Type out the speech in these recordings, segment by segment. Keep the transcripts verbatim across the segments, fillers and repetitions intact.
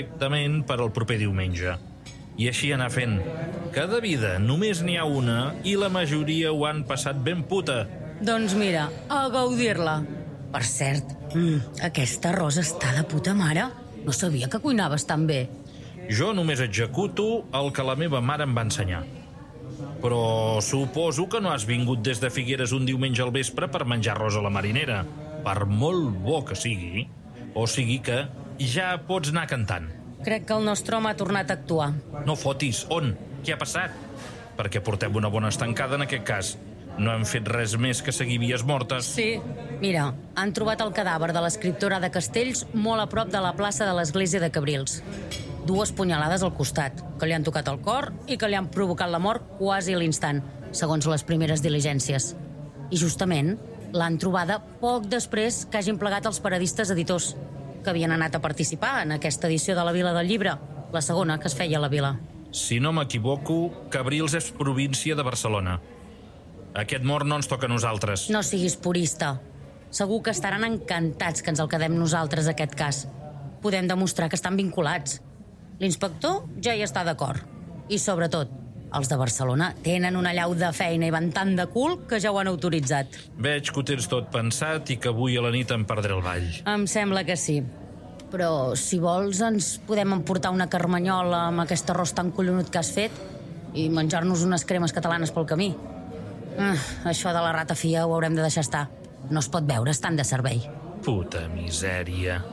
perfectament per al proper diumenge. I així anar fent. Cada vida només n'hi ha una i la majoria ho han passat ben puta. Doncs mira, a gaudir-la. Per cert, mm, aquesta arròs està de puta mare. No sabia que cuinaves tan bé. Jo només executo el que la meva mare em va ensenyar. Però suposo que no has vingut des de Figueres un diumenge al vespre per menjar arròs a la marinera, per molt bo que sigui. O sigui que ja pots anar cantant. Crec que el nostre home ha tornat a actuar. No fotis, on? Què ha passat? Perquè portem una bona estancada en aquest cas. No hem fet res més que seguir vies mortes. Sí. Mira, han trobat el cadàver de l'escriptora de Castells molt a prop de la plaça de l'església de Cabrils. Dues punyalades al costat, que li han tocat el cor i que li han provocat la mort quasi a l'instant, segons les primeres diligències. I justament l'han trobada poc després que hagin plegat els paradistes editors, que havien anat a participar en aquesta edició de la Vila del Llibre, la segona que es feia a la vila. Si no m'equivoco, Cabrils és província de Barcelona. Aquest mort no ens toca a nosaltres. No siguis purista. Segur que estaran encantats que ens el quedem nosaltres, aquest cas. Podem demostrar que estan vinculats. L'inspector ja hi està d'acord. I sobretot, els de Barcelona tenen una llau de feina i van tan de cul que ja ho han autoritzat. Veig que ho tens tot pensat i que avui a la nit em perdré el ball. Em sembla que sí. Però, si vols, ens podem emportar una carmanyola amb aquest arròs tan collonut que has fet i menjar-nos unes cremes catalanes pel camí. Ah, això de la ratafia ho haurem de deixar estar. No es pot veure, estan de servei. Puta misèria.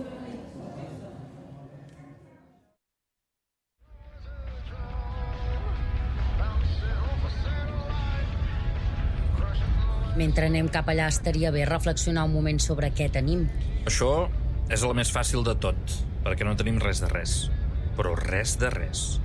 Mentre anem cap allà estaria bé reflexionar un moment sobre què tenim. Això és el més fàcil de tot, perquè no tenim res de res. Però res de res.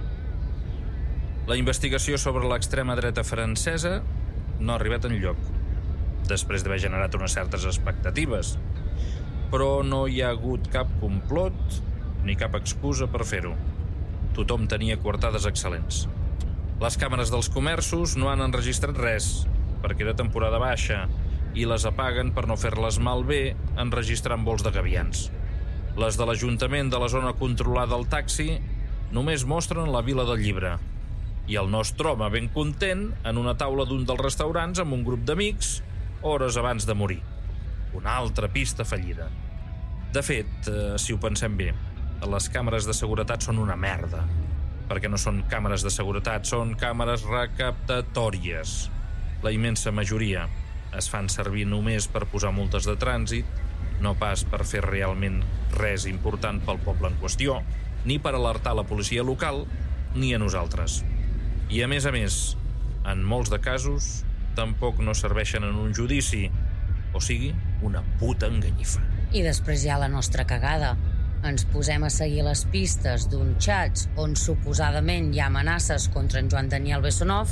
La investigació sobre l'extrema dreta francesa no ha arribat enlloc, després d'haver generat unes certes expectatives. Però no hi ha hagut cap complot ni cap excusa per fer-ho. Tothom tenia coartades excel·lents. Les càmeres dels comerços no han enregistrat res, perquè era temporada baixa, i les apaguen per no fer-les malbé enregistrant vols de gavians. Les de l'Ajuntament de la zona controlada al taxi només mostren la Vila del Llibre, i el nostre home ben content en una taula d'un dels restaurants amb un grup d'amics hores abans de morir. Una altra pista fallida. De fet, eh, si ho pensem bé, les càmeres de seguretat són una merda, perquè no són càmeres de seguretat, són càmeres recaptatòries. La immensa majoria es fan servir només per posar multes de trànsit, no pas per fer realment res important pel poble en qüestió, ni per alertar la policia local, ni a nosaltres. I a més a més, en molts de casos, tampoc no serveixen en un judici, o sigui, una puta enganyifa. I després hi ha la nostra cagada. Ens posem a seguir les pistes d'un xats on suposadament hi ha amenaces contra en Joan Daniel Bessonov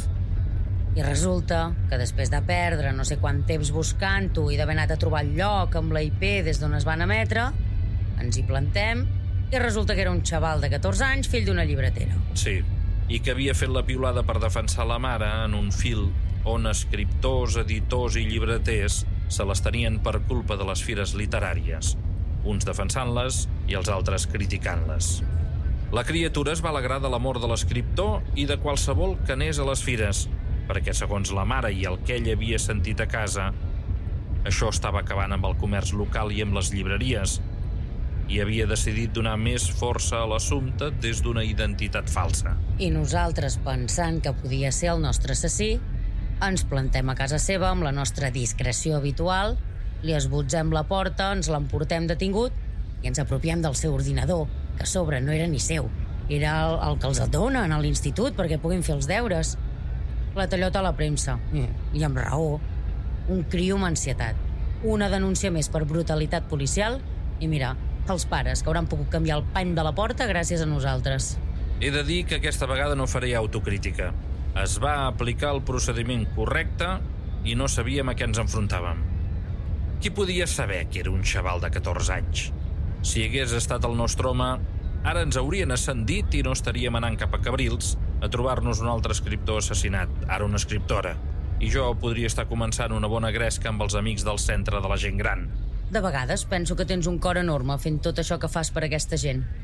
i resulta que després de perdre no sé quant temps buscant-ho i d'haver anat a trobar el lloc amb la I P des d'on es van emetre, ens hi plantem i resulta que era un xaval de catorze anys, fill d'una llibretera. Sí, i que havia fet la piulada per defensar la mare en un fil on escriptors, editors i llibreters se les tenien per culpa de les fires literàries, uns defensant-les i els altres criticant-les. La criatura es va alegrar de la mort de l'escriptor i de qualsevol que anés a les fires, perquè segons la mare i el que ell havia sentit a casa, això estava acabant amb el comerç local i amb les llibreries, i havia decidit donar més força a l'assumpte des d'una identitat falsa. I nosaltres, pensant que podia ser el nostre assassí, ens plantem a casa seva amb la nostra discreció habitual, li esbotzem la porta, ens l'emportem detingut i ens apropiem del seu ordinador, que a sobre no era ni seu. Era el, el que els donen a l'institut perquè puguin fer els deures. La tallota a la premsa. I, i amb raó. Un criu amb ansietat. Una denúncia més per brutalitat policial i mira, els pares que hauran pogut canviar el pany de la porta gràcies a nosaltres. He de dir que aquesta vegada no faré autocrítica. Es va aplicar el procediment correcte i no sabíem a què ens enfrontàvem. Qui podia saber que era un xaval de catorze anys? Si hagués estat el nostre home, ara ens haurien ascendit i no estaríem anant cap a Cabrils a trobar-nos un altre escriptor assassinat, ara una escriptora. I jo podria estar començant una bona gresca amb els amics del centre de la gent gran. De vegades penso que tens un cor enorme fent tot això que fas per aquesta gent.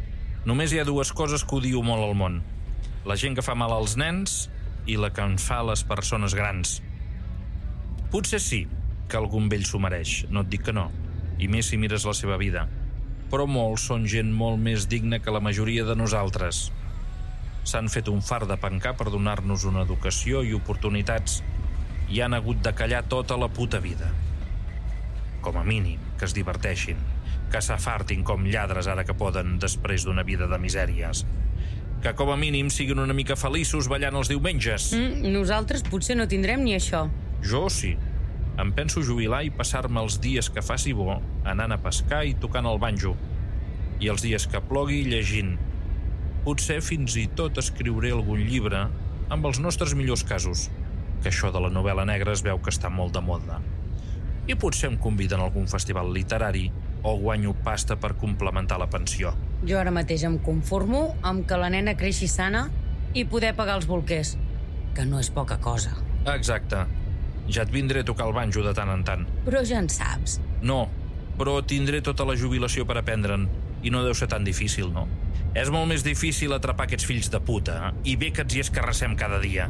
Només hi ha dues coses que odio molt al món. La gent que fa mal als nens i la que en fa a les persones grans. Potser sí que algun vell s'ho mereix, no et dic que no, i més si mires la seva vida. Però molts són gent molt més digna que la majoria de nosaltres. S'han fet un fart de pencar per donar-nos una educació i oportunitats i han hagut de callar tota la puta vida. Com a mínim, que es diverteixin, que s'afartin com lladres ara que poden després d'una vida de misèries. Que com a mínim siguin una mica feliços ballant els diumenges. Mm, nosaltres potser no tindrem ni això. Jo sí. Em penso jubilar i passar-me els dies que faci bo anant a pescar i tocant el banjo. I els dies que plogui llegint. Potser fins i tot escriuré algun llibre amb els nostres millors casos, que això de la novel·la negra es veu que està molt de moda. I potser em conviden a algun festival literari o guanyo pasta per complementar la pensió. Jo ara mateix em conformo amb que la nena creixi sana i poder pagar els bolquers, que no és poca cosa. Exacte. Ja et vindré a tocar el banjo de tant en tant. Però ja en saps. No, però tindré tota la jubilació per aprendre'n i no deu ser tan difícil, no? És molt més difícil atrapar aquests fills de puta, eh? I bé que ens hi escarrassem cada dia.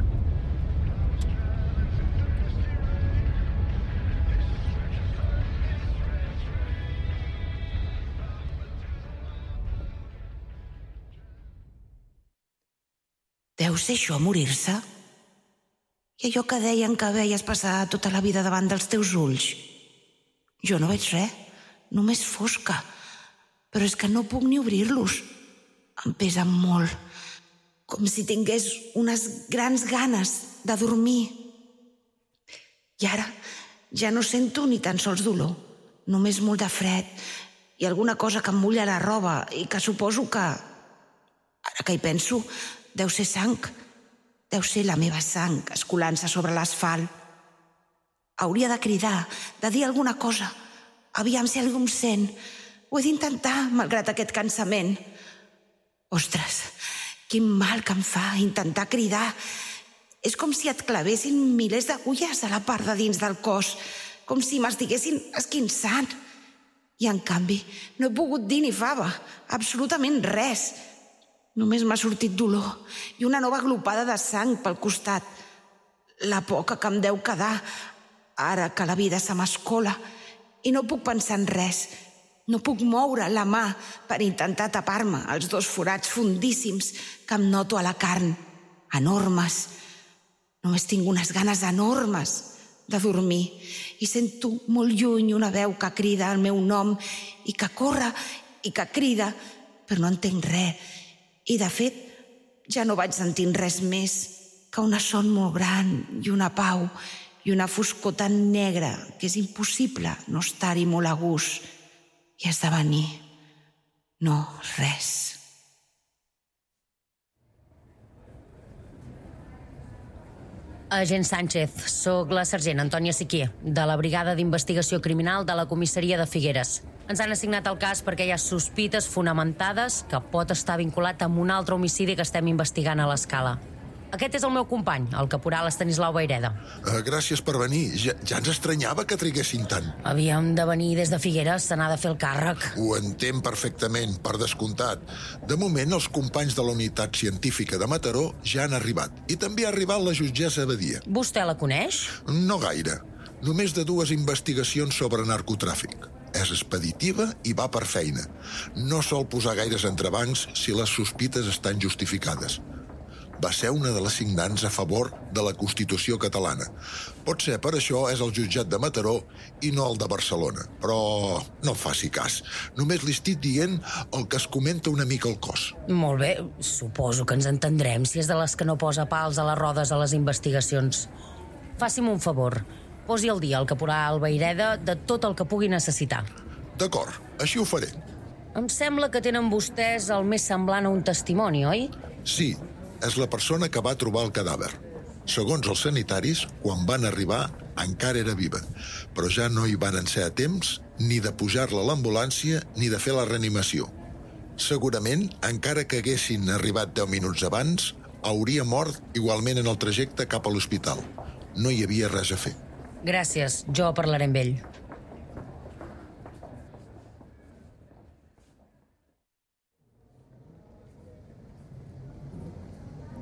Deu ser això, morir-se? I allò que deien que veies passar tota la vida davant dels teus ulls? Jo no veig res, només fosca. Però és que no puc ni obrir-los. Em pesa molt, com si tingués unes grans ganes de dormir. I ara ja no sento ni tan sols dolor, només molt de fred i alguna cosa que em mulla la roba i que suposo que, ara que hi penso, deu ser sang. Deu ser la meva sang escolant-se sobre l'asfalt. Hauria de cridar, de dir alguna cosa. Aviam si algú em sent. Ho he d'intentar, malgrat aquest cansament. Ostres, quin mal que em fa intentar cridar. És com si et clavessin milers d'agulles a la part de dins del cos, com si m'estiguessin esquinçant. I en canvi no he pogut dir ni fava, absolutament res. Només m'ha sortit dolor i una nova glopada de sang pel costat. La poca que em deu quedar ara que la vida se m'escola i no puc pensar en res. No puc moure la mà per intentar tapar-me els dos forats fondíssims que em noto a la carn, enormes. Només tinc unes ganes enormes de dormir i sento molt lluny una veu que crida el meu nom i que corre i que crida, però no entenc res. I, de fet, ja no vaig sentint res més que una son molt gran i una pau i una foscor tan negra que és impossible no estar-hi molt a gust i esdevenir no res. Agent Sánchez, sóc la sergent Antònia Siquier, de la Brigada d'Investigació Criminal de la Comissaria de Figueres. Ens han assignat el cas perquè hi ha sospites fonamentades que pot estar vinculat amb un altre homicidi que estem investigant a l'Escala. Aquest és el meu company, el caporal Estanislau Vayreda. Uh, gràcies per venir. Ja, ja ens estranyava que triguessin tant. Havíem de venir des de Figueres, se n'ha de fer el càrrec. Ho entenc perfectament, per descomptat. De moment, els companys de la unitat científica de Mataró ja han arribat. I també ha arribat la jutgessa Badia. Vostè la coneix? No gaire. Només de dues investigacions sobre narcotràfic. És expeditiva i va per feina. No sol posar gaires entrebancs si les sospites estan justificades. Va ser una de les signants a favor de la Constitució catalana. Potser per això és el jutjat de Mataró i no el de Barcelona. Però no faci cas. Només li estic dient el que es comenta una mica al cos. Molt bé, suposo que ens entendrem si és de les que no posa pals a les rodes a les investigacions. Faci'm un favor. Posi al dia el caporal Vayreda de tot el que pugui necessitar. D'acord, així ho faré. Em sembla que tenen vostès el més semblant a un testimoni, oi? Sí, és la persona que va trobar el cadàver. Segons els sanitaris, quan van arribar, encara era viva, però ja no hi van ser a temps ni de pujar-la a l'ambulància ni de fer la reanimació. Segurament, encara que haguessin arribat deu minuts abans, hauria mort igualment en el trajecte cap a l'hospital. No hi havia res a fer. Gràcies, jo parlaré amb ell.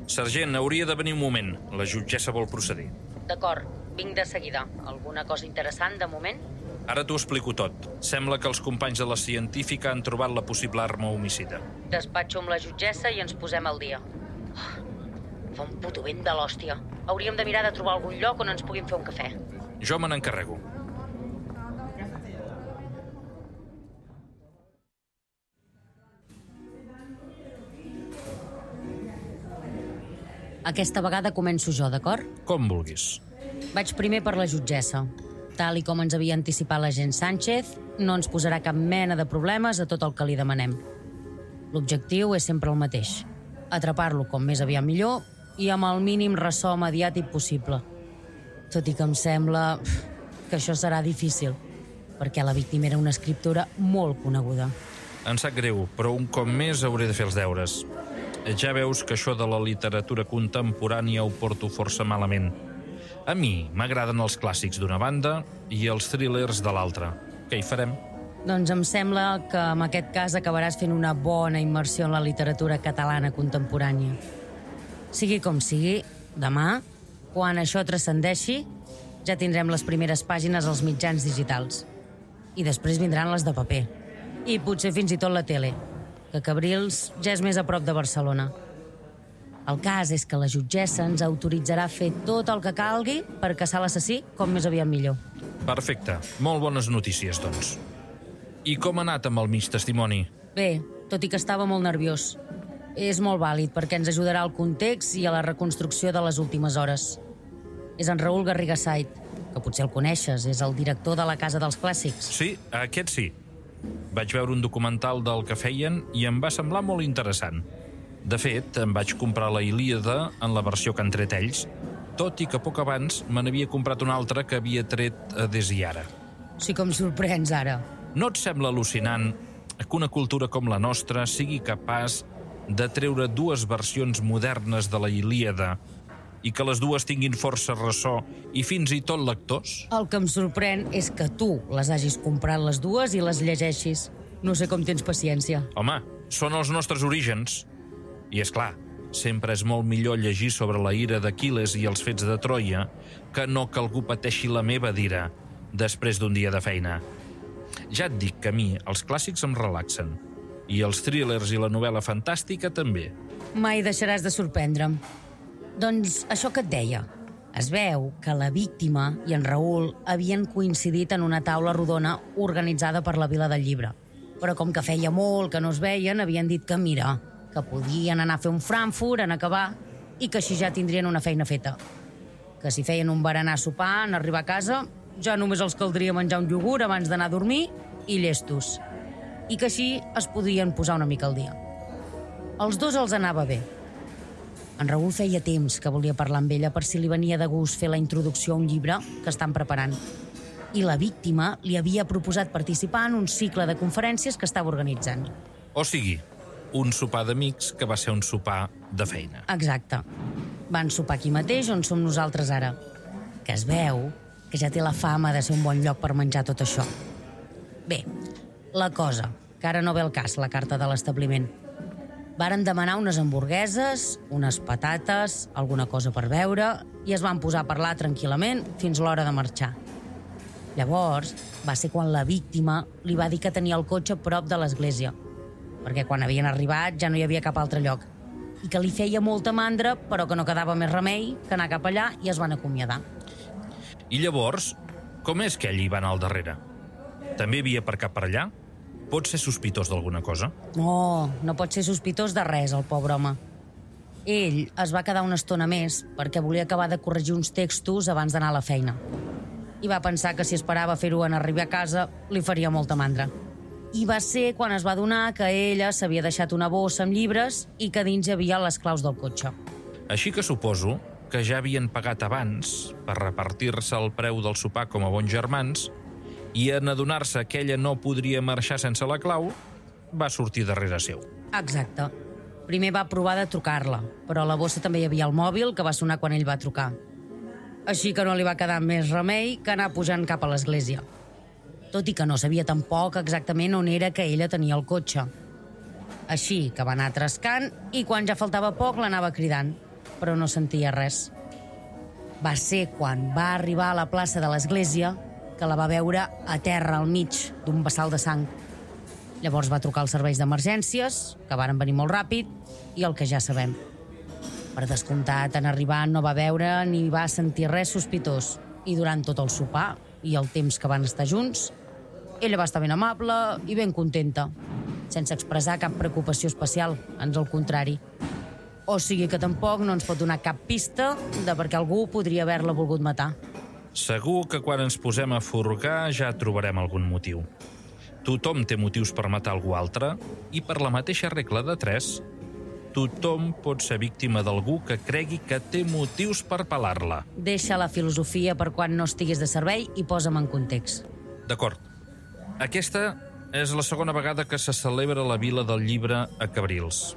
Sergent, hauria de venir un moment. La jutgessa vol procedir. D'acord, vinc de seguida. Alguna cosa interessant de moment? Ara t'ho explico tot. Sembla que els companys de la científica han trobat la possible arma homicida. Despatxo amb la jutgessa i ens posem al dia. Oh, fa un puto vent de l'hòstia. Hauríem de mirar de trobar algun lloc on ens puguin fer un cafè. Jo me n'encarrego. Aquesta vegada començo jo, d'acord? Com vulguis. Vaig primer per la jutgessa. Tal i com ens havia anticipat l'agent Sánchez, no ens posarà cap mena de problemes a tot el que li demanem. L'objectiu és sempre el mateix. Atrapar-lo com més aviat millor i amb el mínim ressò mediàtic possible. Tot i que em sembla que això serà difícil, perquè la víctima era una escriptora molt coneguda. Em sap greu, però un cop més hauré de fer els deures. Ja veus que això de la literatura contemporània ho porto força malament. A mi m'agraden els clàssics d'una banda i els thrillers de l'altra. Què hi farem? Doncs em sembla que en aquest cas acabaràs fent una bona immersió en la literatura catalana contemporània. Sigui com sigui, demà, quan això transcendeixi, ja tindrem les primeres pàgines als mitjans digitals. I després vindran les de paper. I potser fins i tot la tele, que Cabrils ja és més a prop de Barcelona. El cas és que la jutgessa ens autoritzarà a fer tot el que calgui per caçar l'assassí com més aviat millor. Perfecte. Molt bones notícies, doncs. I com ha anat amb el mig testimoni? Bé, tot i que estava molt nerviós. És molt vàlid perquè ens ajudarà al context i a la reconstrucció de les últimes hores. És en Raül Garriga Sait, que potser el coneixes, és el director de la Casa dels Clàssics. Sí, aquest sí. Vaig veure un documental del que feien i em va semblar molt interessant. De fet, em vaig comprar la Ilíada en la versió que han tret ells, tot i que poc abans me n'havia comprat una altra que havia tret a Des i Ara. Sí que em sorprens, ara. No et sembla al·lucinant que una cultura com la nostra sigui capaç de treure dues versions modernes de la Ilíada i que les dues tinguin força ressò i fins i tot lectors? El que em sorprèn és que tu les hagis comprat les dues i les llegeixis. No sé com tens paciència. Home, són els nostres orígens. I és clar, sempre és molt millor llegir sobre la ira d'Aquil·les i els fets de Troia que no que algú pateixi la meva d'ira després d'un dia de feina. Ja et dic que a mi els clàssics em relaxen. I els thrillers i la novel·la fantàstica també. Mai deixaràs de sorprendre'm. Doncs això que et deia. Es veu que la víctima i en Raül havien coincidit en una taula rodona organitzada per la Vila del Llibre. Però com que feia molt que no es veien, havien dit que mira, que podien anar a fer un Frankfurt en acabar i que així ja tindrien una feina feta. Que si feien un berenar a sopar, en arribar a casa, ja només els caldria menjar un iogurt abans d'anar a dormir i llestos. I que així es podien posar una mica al dia. Els dos els anava bé. En Raül feia temps que volia parlar amb ella per si li venia de gust fer la introducció a un llibre que estan preparant. I la víctima li havia proposat participar en un cicle de conferències que estava organitzant. O sigui, un sopar d'amics que va ser un sopar de feina. Exacte. Van sopar aquí mateix on som nosaltres ara. Que es veu que ja té la fama de ser un bon lloc per menjar tot això. Bé, la cosa, que ara no ve el cas, la carta de l'establiment. Varen demanar unes hamburgueses, unes patates, alguna cosa per beure, i es van posar a parlar tranquil·lament fins l'hora de marxar. Llavors, va ser quan la víctima li va dir que tenia el cotxe prop de l'església, perquè quan havien arribat ja no hi havia cap altre lloc, i que li feia molta mandra, però que no quedava més remei que anar cap allà, i es van acomiadar. I llavors, com és que ell hi va anar al darrere? També havia aparcat per allà? Pot ser sospitós d'alguna cosa? No, no pot ser sospitós de res, el pobre home. Ell es va quedar una estona més perquè volia acabar de corregir uns textos abans d'anar a la feina. I va pensar que si esperava fer-ho en arribar a casa li faria molta mandra. I va ser quan es va adonar que ella s'havia deixat una bossa amb llibres i que dins hi havia les claus del cotxe. Així que suposo que ja havien pagat abans per repartir-se el preu del sopar com a bons germans i en adonar-se que ella no podria marxar sense la clau, va sortir darrere seu. Exacte. Primer va provar de trucar-la, però a la bossa també hi havia el mòbil que va sonar quan ell va trucar. Així que no li va quedar més remei que anar pujant cap a l'església. Tot i que no sabia tampoc exactament on era que ella tenia el cotxe. Així que va anar trascant i quan ja faltava poc l'anava cridant. però no sentia res. Va ser quan va arribar a la plaça de l'església que la va veure a terra al mig d'un vessal de sang. Llavors va trucar als serveis d'emergències, que varen venir molt ràpid, i el que ja sabem. Per descomptat, en arribar no va veure ni va sentir res sospitós. I durant tot el sopar i el temps que van estar junts, ella va estar ben amable i ben contenta, sense expressar cap preocupació especial, ans al contrari. O sigui que tampoc no ens pot donar cap pista de per què algú podria haver-la volgut matar. Segur que quan ens posem a furgar ja trobarem algun motiu. Tothom té motius per matar algú altre i per la mateixa regla de tres, tothom pot ser víctima d'algú que cregui que té motius per pelar-la. Deixa la filosofia per quan no estiguis de servei i posa'm en context. D'acord. Aquesta és la segona vegada que se celebra la Vila del Llibre a Cabrils.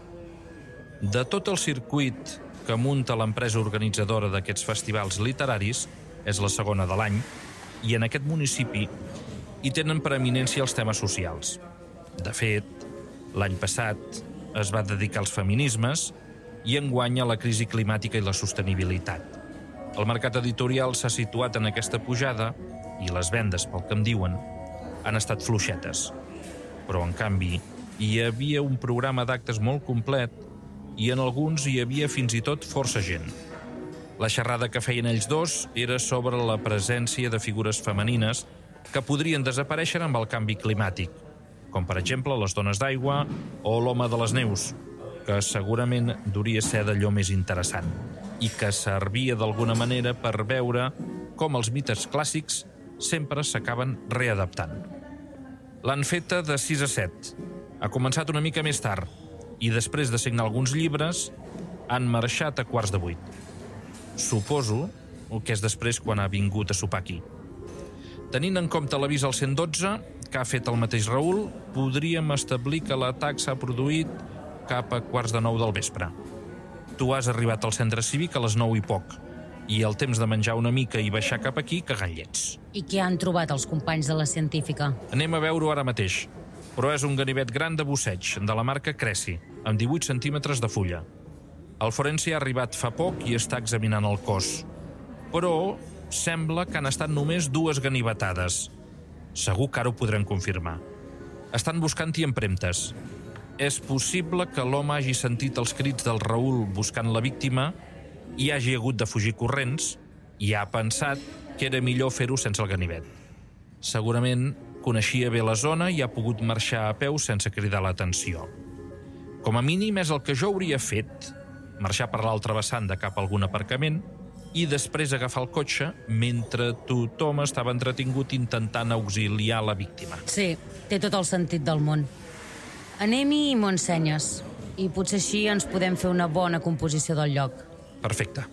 De tot el circuit que munta l'empresa organitzadora d'aquests festivals literaris, és la segona de l'any, i en aquest municipi hi tenen preeminència els temes socials. De fet, l'any passat es va dedicar als feminismes i enguany a la crisi climàtica i la sostenibilitat. El mercat editorial s'ha situat en aquesta pujada i les vendes, pel que em diuen, han estat fluixetes. Però, en canvi, hi havia un programa d'actes molt complet i en alguns hi havia fins i tot força gent. La xerrada que feien ells dos era sobre la presència de figures femenines que podrien desaparèixer amb el canvi climàtic, com per exemple les dones d'aigua o l'home de les neus, que segurament duria ser d'allò més interessant i que servia d'alguna manera per veure com els mites clàssics sempre s'acaben readaptant. L'han feta de sis a set. Ha començat una mica més tard i després de signar alguns llibres han marxat a quarts de vuit. Suposo que és després quan ha vingut a sopar aquí. Tenint en compte l'avís al cent dotze, que ha fet el mateix Raül, podríem establir que l'atac s'ha produït cap a quarts de nou del vespre. Tu has arribat al centre cívic a les nou i poc, i el temps de menjar una mica i baixar cap aquí cagant llets. I què han trobat els companys de la científica? Anem a veure-ho ara mateix, però és un ganivet gran de busseig, de la marca Creci, amb divuit centímetres de fulla. El forense ha arribat fa poc i està examinant el cos, però sembla que han estat només dues ganivetades. Segur que ara ho podrem confirmar. Estan buscant-hi empremtes. És possible que l'home hagi sentit els crits del Raül buscant la víctima i hagi hagut de fugir corrents i ha pensat que era millor fer-ho sense el ganivet. Segurament coneixia bé la zona i ha pogut marxar a peu sense cridar l'atenció. Com a mínim és el que jo hauria fet, marxar per l'altra vessant de cap a algun aparcament i després agafar el cotxe mentre tothom estava entretingut intentant auxiliar la víctima. Sí, té tot el sentit del món. Anem-hi i m'ho ensenyes. I potser així ens podem fer una bona composició del lloc. Perfecte.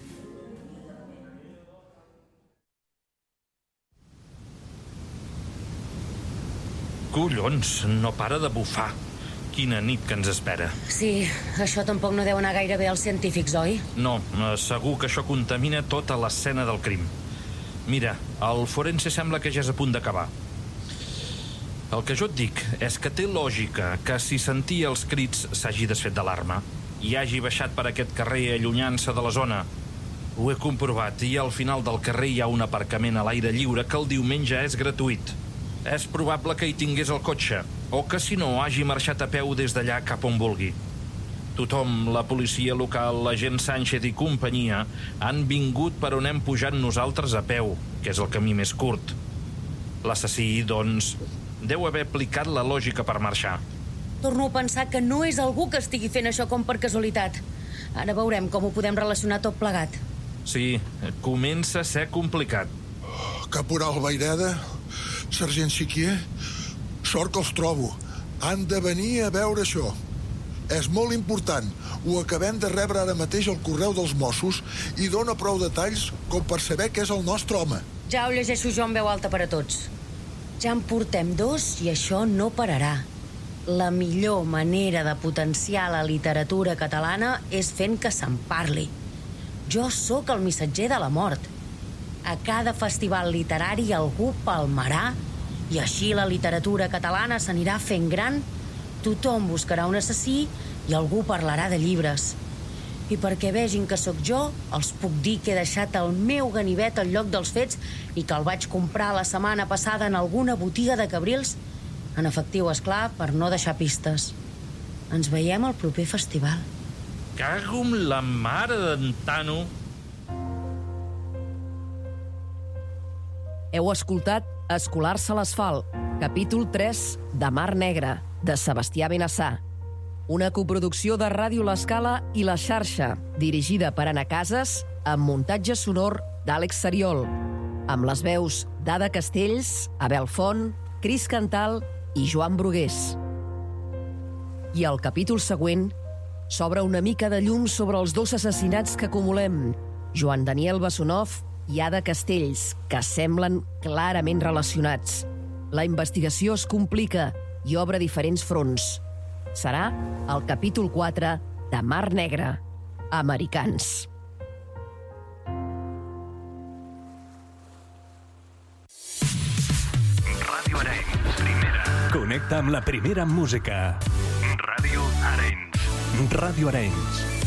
Collons, no para de bufar. Quina nit que ens espera. Sí, això tampoc no deu anar gaire bé als científics, oi? No, segur que això contamina tota l'escena del crim. Mira, el forense sembla que ja és a punt d'acabar. El que jo et dic és que té lògica que si sentia els crits s'hagi desfet d'alarma i hagi baixat per aquest carrer allunyant-se de la zona. Ho he comprovat i al final del carrer hi ha un aparcament a l'aire lliure que el diumenge és gratuït. És probable que hi tingués el cotxe, o que si no hagi marxat a peu des d'allà cap on vulgui. Tothom, la policia local, l'agent Sánchez i companyia, han vingut per on hem pujat nosaltres a peu, que és el camí més curt. L'assassí, doncs, deu haver aplicat la lògica per marxar. Torno a pensar que no és algú que estigui fent això com per casualitat. Ara veurem com ho podem relacionar tot plegat. Sí, comença a ser complicat. Caporal Vaireda, sergent Siquier, sort que els trobo. Han de venir a veure això. És molt important. Ho acabem de rebre ara mateix al correu dels Mossos i dona prou detalls com per saber què és el nostre home. Ja ho llegeixo jo en veu alta per a tots. Ja en portem dos i això no pararà. La millor manera de potenciar la literatura catalana és fent que se'n parli. Jo sóc el missatger de la mort. A cada festival literari algú palmarà i així la literatura catalana s'anirà fent gran, tothom buscarà un assassí i algú parlarà de llibres. I perquè vegin que sóc jo, els puc dir que he deixat el meu ganivet al lloc dels fets i que el vaig comprar la setmana passada en alguna botiga de Cabrils, en efectiu, esclar, per no deixar pistes. Ens veiem al proper festival. Cago amb la mare d'en Tano. Heu escoltat Escolar-se a l'asfalt, capítol tres de Mar Negra, de Sebastià Benassar. Una coproducció de Ràdio L'Escala i La Xarxa, dirigida per Anna Casas, amb muntatge sonor d'Àlex Seriol, amb les veus d'Ada Castells, Abel Font, Cris Cantal i Joan Brugués. I al capítol següent s'obre una mica de llum sobre els dos assassinats que acumulem, Joan Daniel Bessonov i Ada Castells, que semblen clarament relacionats. La investigació es complica i obre diferents fronts. Serà el capítol quatre de Mar Negra, Americans. Ràdio Arenys, primera. Connecta amb la primera música. Ràdio Arenys. Ràdio Arenys.